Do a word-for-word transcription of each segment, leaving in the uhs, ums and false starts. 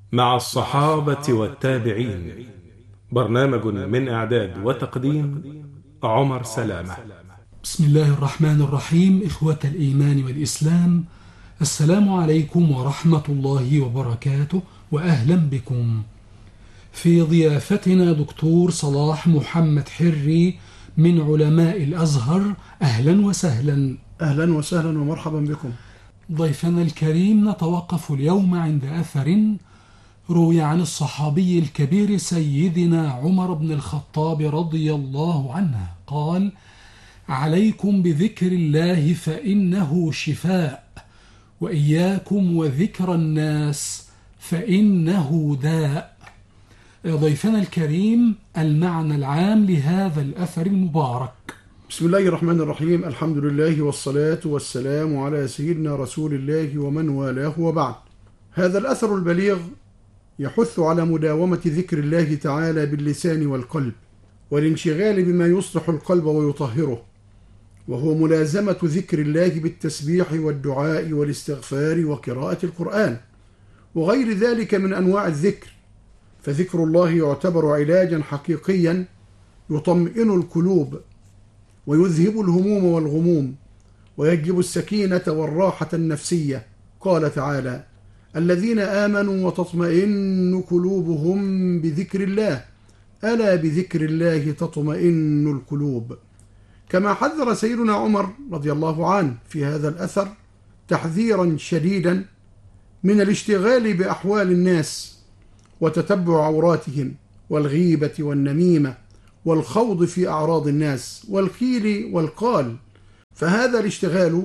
مع الصحابة والتابعين. برنامج من إعداد وتقديم عمر سلامة. بسم الله الرحمن الرحيم. إخوة الإيمان والإسلام، السلام عليكم ورحمة الله وبركاته، وأهلا بكم. في ضيافتنا دكتور صلاح محمد حري من علماء الأزهر. أهلا وسهلا. أهلا وسهلا ومرحبا بكم. ضيفنا الكريم، نتوقف اليوم عند أثر روي عن الصحابي الكبير سيدنا عمر بن الخطاب رضي الله عنه قال: عليكم بذكر الله فإنه شفاء، وإياكم وذكر الناس فإنه داء. ضيفنا الكريم، المعنى العام لهذا الأثر المبارك. بسم الله الرحمن الرحيم. الحمد لله والصلاة والسلام على سيدنا رسول الله ومن والاه، وبعد. هذا الأثر البليغ يحث على مداومة ذكر الله تعالى باللسان والقلب، والانشغال بما يصلح القلب ويطهره، وهو ملازمة ذكر الله بالتسبيح والدعاء والاستغفار وقراءة القرآن وغير ذلك من أنواع الذكر. فذكر الله يعتبر علاجا حقيقيا يطمئن القلوب ويذهب الهموم والغموم ويجلب السكينة والراحة النفسية. قال تعالى: الذين آمنوا وتطمئن قلوبهم بذكر الله، ألا بذكر الله تطمئن القلوب. كما حذر سيدنا عمر رضي الله عنه في هذا الأثر تحذيرا شديدا من الاشتغال بأحوال الناس وتتبع عوراتهم والغيبة والنميمة والخوض في أعراض الناس والقيل والقال، فهذا الاشتغال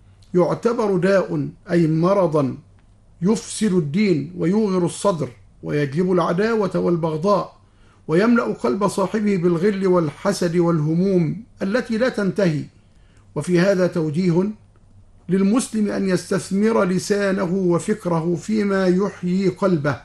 يعتبر داء، أي مرضا يفسد الدين ويوغر الصدر ويجلب العداوة والبغضاء ويملأ قلب صاحبه بالغل والحسد والهموم التي لا تنتهي. وفي هذا توجيه للمسلم أن يستثمر لسانه وفكره فيما يحيي قلبه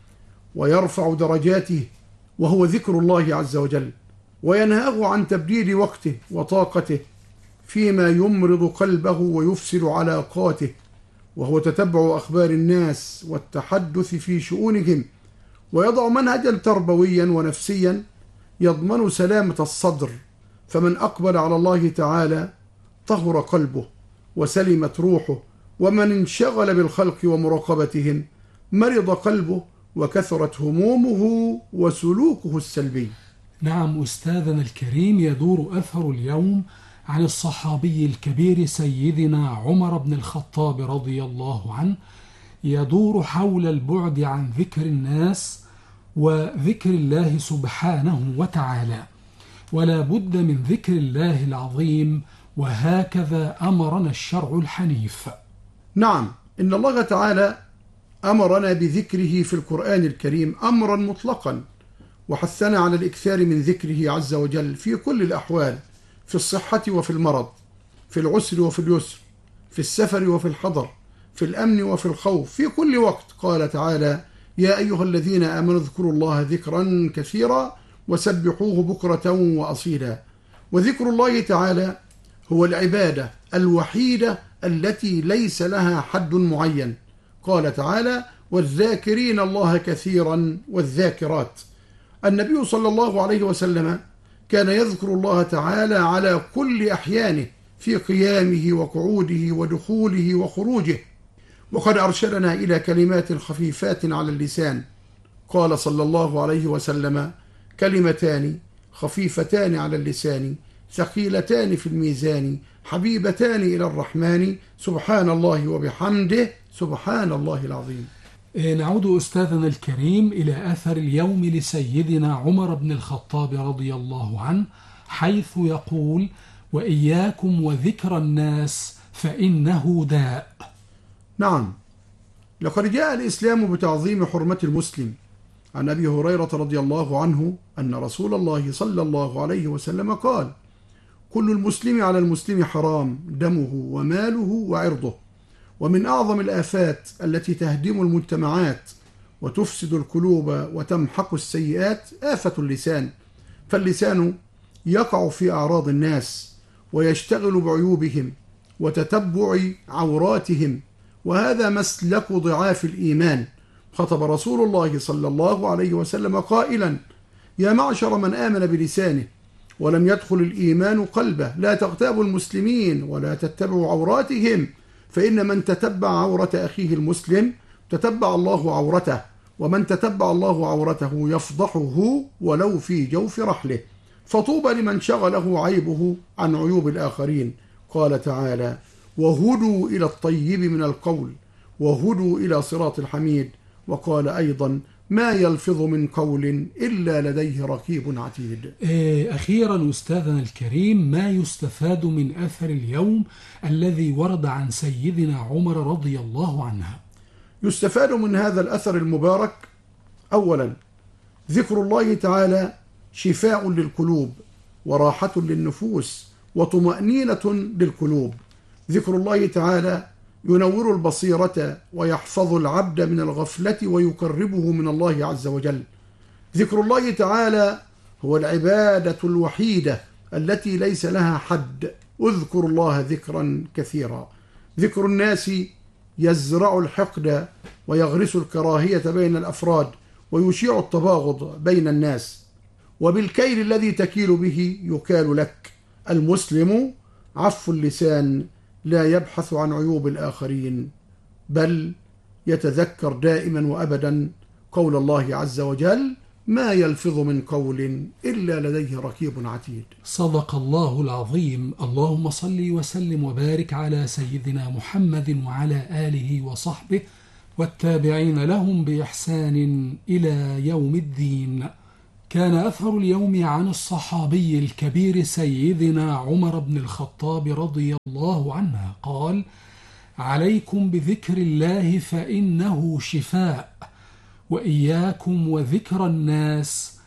ويرفع درجاته، وهو ذكر الله عز وجل، وينهاه عن تبديد وقته وطاقته فيما يمرض قلبه ويفسد علاقاته، وهو تتبع أخبار الناس والتحدث في شؤونهم، ويضع منهجا تربويا ونفسيا يضمن سلامة الصدر. فمن أقبل على الله تعالى طهر قلبه وسلمت روحه، ومن انشغل بالخلق ومراقبتهم مرض قلبه وكثرت همومه وسلوكه السلبي. نعم أستاذنا الكريم، يدور أثر اليوم عن الصحابي الكبير سيدنا عمر بن الخطاب رضي الله عنه، يدور حول البعد عن ذكر الناس وذكر الله سبحانه وتعالى، ولا بد من ذكر الله العظيم، وهكذا أمرنا الشرع الحنيف. نعم، إن الله تعالى أمرنا بذكره في القرآن الكريم أمرا مطلقا، وحثنا على الإكثار من ذكره عز وجل في كل الأحوال، في الصحة وفي المرض، في العسر وفي اليسر، في السفر وفي الحضر، في الأمن وفي الخوف، في كل وقت. قال تعالى: يا أيها الذين آمنوا اذكروا الله ذكرا كثيرا وسبحوه بكرة وأصيلا. وذكر الله تعالى هو العبادة الوحيدة التي ليس لها حد معين. قال تعالى: والذاكرين الله كثيرا والذاكرات. النبي صلى الله عليه وسلم كان يذكر الله تعالى على كل أحيانه، في قيامه وقعوده ودخوله وخروجه، وقد أرشدنا إلى كلمات خفيفات على اللسان. قال صلى الله عليه وسلم: كلمتان خفيفتان على اللسان ثقيلتان في الميزان حبيبتان إلى الرحمن سبحان الله وبحمده سبحان الله العظيم. نعود أستاذنا الكريم إلى أثر اليوم لسيدنا عمر بن الخطاب رضي الله عنه، حيث يقول: وإياكم وذكر الناس فإنه داء. نعم، لقد جاء الإسلام بتعظيم حرمة المسلم. عن أبي هريرة رضي الله عنه أن رسول الله صلى الله عليه وسلم قال: كل المسلم على المسلم حرام، دمه وماله وعرضه. ومن أعظم الآفات التي تهدم المجتمعات وتفسد القلوب وتمحق السيئات آفة اللسان. فاللسان يقع في أعراض الناس ويشتغل بعيوبهم وتتبع عوراتهم، وهذا مسلك ضعاف الإيمان. خطب رسول الله صلى الله عليه وسلم قائلا: يا معشر من آمن بلسانه ولم يدخل الإيمان قلبه، لا تغتابوا المسلمين ولا تتبعوا عوراتهم، فإن من تتبع عورة أخيه المسلم تتبع الله عورته، ومن تتبع الله عورته يفضحه ولو في جوف رحله، فطوبى لمن شغله عيبه عن عيوب الآخرين. قال تعالى: وهدوا إلى الطيب من القول وهدوا إلى صراط الحميد. وقال أيضا: ما يلفظ من قول إلا لديه رقيب عتيد. أخيرا أستاذنا الكريم، ما يستفاد من أثر اليوم الذي ورد عن سيدنا عمر رضي الله عنه؟ يستفاد من هذا الأثر المبارك: أولا، ذكر الله تعالى شفاء للقلوب وراحة للنفوس وطمأنينة للقلوب. ذكر الله تعالى ينور البصيرة ويحفظ العبد من الغفلة ويقربه من الله عز وجل. ذكر الله تعالى هو العبادة الوحيدة التي ليس لها حد. اذكر الله ذكرا كثيرا. ذكر الناس يزرع الحقد ويغرس الكراهية بين الأفراد ويشيع التباغض بين الناس، وبالكيل الذي تكيل به يكال لك. المسلم عف اللسان لا يبحث عن عيوب الآخرين، بل يتذكر دائما وأبدا قول الله عز وجل: ما يلفظ من قول إلا لديه رقيب عتيد. صدق الله العظيم. اللهم صل وسلم وبارك على سيدنا محمد وعلى آله وصحبه والتابعين لهم بإحسان إلى يوم الدين. كان أثر اليوم عن الصحابي الكبير سيدنا عمر بن الخطاب رضي الله عنه قال: عليكم بذكر الله فإنه شفاء، وإياكم وذكر الناس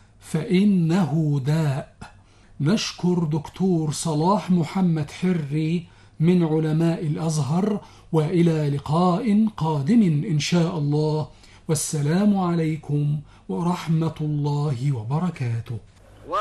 فإنه داء. نشكر دكتور صلاح محمد حري من علماء الأزهر، وإلى لقاء قادم إن شاء الله، والسلام عليكم ورحمة الله وبركاته.